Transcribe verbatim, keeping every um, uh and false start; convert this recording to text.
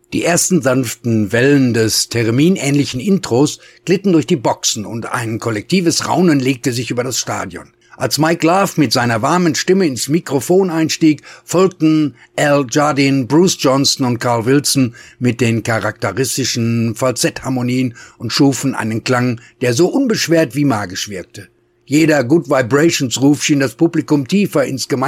Die ersten sanften Wellen des Theremin-ähnlichen Intros glitten durch die Boxen und ein kollektives Raunen legte sich über das Stadion. Als Mike Love mit seiner warmen Stimme ins Mikrofon einstieg, folgten Al Jardine, Bruce Johnston und Carl Wilson mit den charakteristischen Falsettharmonien und schufen einen Klang, der so unbeschwert wie magisch wirkte. Jeder Good Vibrations-Ruf schien das Publikum tiefer ins